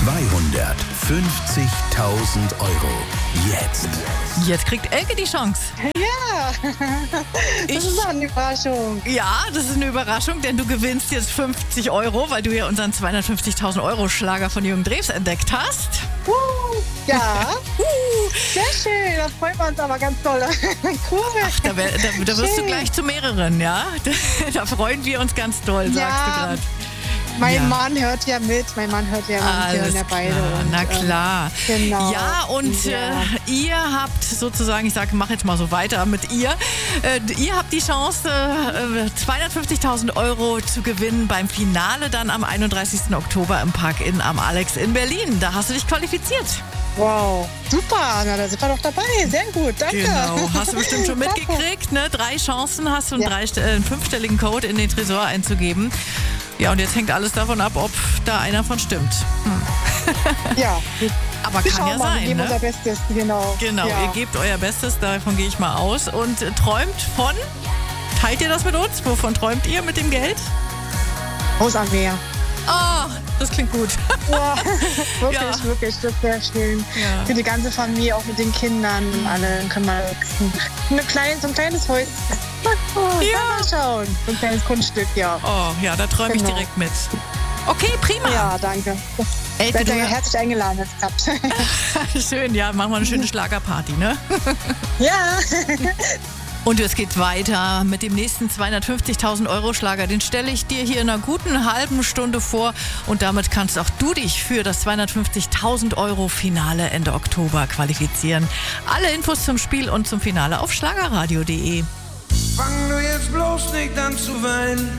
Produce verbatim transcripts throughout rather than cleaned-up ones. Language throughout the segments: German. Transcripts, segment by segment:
zweihundertfünfzigtausend Euro. Jetzt. Jetzt kriegt Elke die Chance. Ja, das Ich- ist eine Überraschung. Ja, das ist eine Überraschung, denn du gewinnst jetzt fünfzig Euro, weil du ja unseren zweihundertfünfzigtausend Euro Schlager von Jürgen Drews entdeckt hast. Uh, ja, sehr schön, da freuen wir uns aber ganz doll. Cool. Ach, da, wär, da, da wirst du Schön. gleich zu mehreren, ja? Da, da freuen wir uns ganz doll, sagst Ja. du gerade. Mein Ja. Mann hört ja mit, mein Mann hört ja mit, wir Alles hören ja beide. klar, und, na ähm, klar. genau. Ja, und Ja. Äh, ihr habt sozusagen, ich sage, mach jetzt mal so weiter mit ihr, äh, ihr habt die Chance, äh, zweihundertfünfzigtausend Euro zu gewinnen beim Finale dann am einunddreißigsten Oktober im Park Inn am Alex in Berlin. Da hast du dich qualifiziert. Wow, super, na da sind wir doch dabei, sehr gut, danke. Genau, hast du bestimmt schon Danke. mitgekriegt, ne? Drei Chancen hast du, einen, Ja. drei, äh, einen fünfstelligen Code in den Tresor einzugeben. Ja, und jetzt hängt alles davon ab, ob da einer von stimmt. Ja, Aber wir kann ja schauen mal, wir sein, geben ne? unser Bestes, genau. Genau, ja. ihr gebt euer Bestes, davon gehe ich mal aus. Und äh, träumt von, teilt ihr das mit uns? Wovon träumt ihr mit dem Geld? Haus am Meer. Ah, das klingt gut. Ja, wirklich, Ja. wirklich, das ist sehr schön. Ja. Für die ganze Familie, auch mit den Kindern und alle können wir eine kleine, so ein kleines Häuschen. Ja. Mal schauen. So ein kleines Kunststück, ja. Oh, ja, da träume ich Genau. direkt mit. Okay, prima. Ja, danke. Elke, Seid du, ihr herzlich eingeladen, das klappt. schön, ja, machen wir eine schöne Schlagerparty, ne? Ja. Und es geht weiter mit dem nächsten zweihundertfünfzigtausend Euro Schlager. Den stelle ich dir hier in einer guten halben Stunde vor. Und damit kannst auch du dich für das zweihundertfünfzigtausend Euro Finale Ende Oktober qualifizieren. Alle Infos zum Spiel und zum Finale auf schlagerradio punkt de. Fang du jetzt bloß nicht an zu weinen.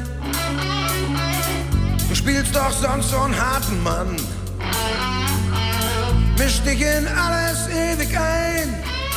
Du spielst doch sonst so einen harten Mann. Misch dich in alle